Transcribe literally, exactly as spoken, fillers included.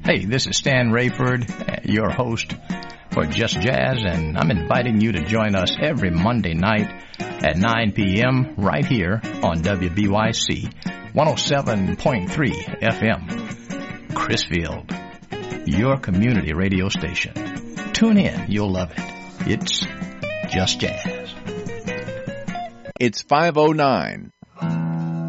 Hey, this is Stan Rayford, your host for Just Jazz, and I'm inviting you to join us every Monday night at nine p.m. right here on W B Y C one oh seven point three F M. Chrisfield, your community radio station. Tune in, you'll love it. It's Just Jazz. It's five oh nine.